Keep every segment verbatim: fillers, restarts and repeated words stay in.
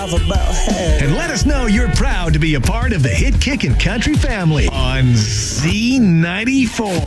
love about her. And let us know you're proud to be a part of the Hit Kickin' Country family on Z ninety-four.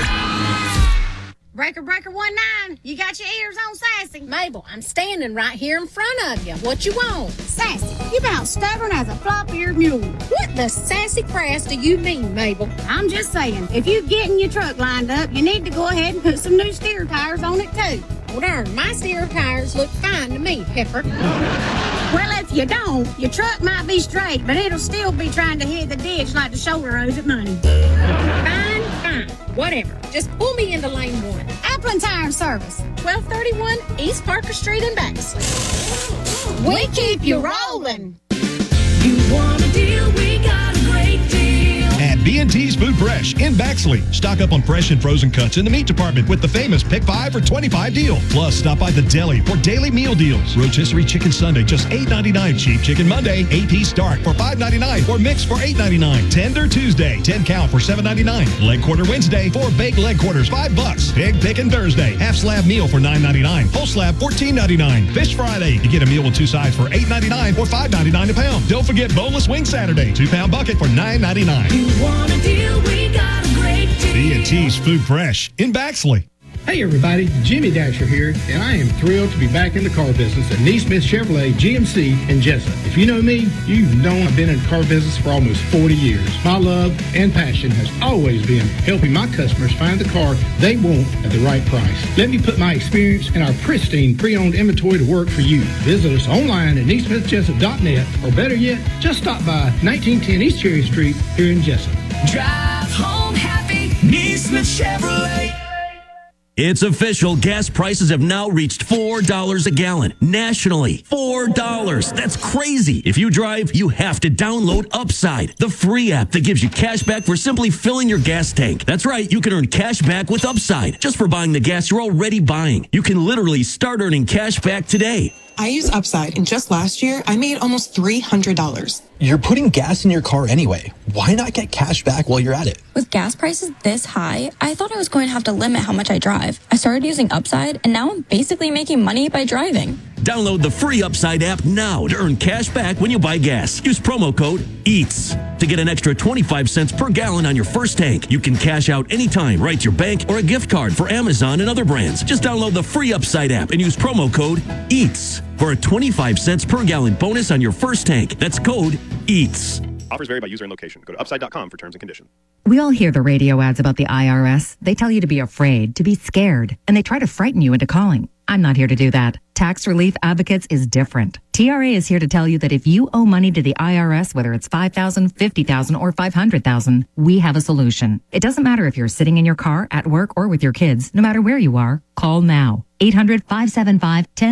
Breaker, breaker, one nine. You got your ears on, Sassy? Mabel, I'm standing right here in front of you. What you want? Sassy, you about stubborn as a flop-eared mule. What the sassy crass do you mean, Mabel? I'm just saying, if you're getting your truck lined up, you need to go ahead and put some new steer tires on it, too. Well, darn, my steer tires look fine to me, Pepper. Well, if you don't, your truck might be straight, but it'll still be trying to hit the ditch like the shoulder owes it money. Fine, fine. Whatever. Just pull me into lane one. Applin Tire Service. twelve thirty-one East Parker Street in Baxley. We keep you rolling. You want a deal? We got a great deal. At B and T's Food Fresh in Baxley. Stock up on fresh and frozen cuts in the meat department with the famous Pick five for twenty-five deal. Plus, stop by the deli for daily meal deals. Rotisserie Chicken Sunday, just eight ninety-nine. Cheap Chicken Monday, eight-piece dark for five ninety-nine. Or mix for eight ninety-nine. Tender Tuesday, ten count for seven ninety-nine. Leg Quarter Wednesday, four baked leg quarters, five bucks. Pig Pickin' Thursday, half slab meal for nine ninety-nine. Whole slab, fourteen ninety-nine. Fish Friday, you get a meal with two sides for eight ninety-nine or five ninety-nine a pound. Don't forget Boneless Wing Saturday, two-pound bucket for nine ninety-nine. You want a deal? We got a great deal. B and T's Food Fresh in Baxley. Hey everybody, Jimmy Dasher here, and I am thrilled to be back in the car business at Neesmith Chevrolet G M C in Jessup. If you know me, you know I've been in the car business for almost forty years. My love and passion has always been helping my customers find the car they want at the right price. Let me put my experience and our pristine pre-owned inventory to work for you. Visit us online at neesmith jessup dot net, or better yet, just stop by nineteen ten East Cherry Street here in Jessup. Drive home happy. Neesmith Chevrolet. It's official. Gas prices have now reached four dollars a gallon. Nationally, four dollars. That's crazy. If you drive, you have to download Upside, the free app that gives you cash back for simply filling your gas tank. That's right. You can earn cash back with Upside just for buying the gas you're already buying. You can literally start earning cash back today. I use Upside, and just last year, I made almost three hundred dollars. You're putting gas in your car anyway. Why not get cash back while you're at it? With gas prices this high, I thought I was going to have to limit how much I drive. I started using Upside, and now I'm basically making money by driving. Download the free Upside app now to earn cash back when you buy gas. Use promo code EATS to get an extra twenty-five cents per gallon on your first tank. You can cash out anytime, right to your bank, or a gift card for Amazon and other brands. Just download the free Upside app and use promo code EATS for a twenty-five cents per gallon bonus on your first tank. That's code EATS. Offers vary by user and location. Go to upside dot com for terms and conditions. We all hear the radio ads about the I R S. They tell you to be afraid, to be scared, and they try to frighten you into calling. I'm not here to do that. Tax Relief Advocates is different. T R A is here to tell you that if you owe money to the I R S, whether it's five thousand dollars, fifty thousand dollars, or five hundred thousand dollars, we have a solution. It doesn't matter if you're sitting in your car, at work, or with your kids. No matter where you are, call now. eight hundred, five seven five, one zero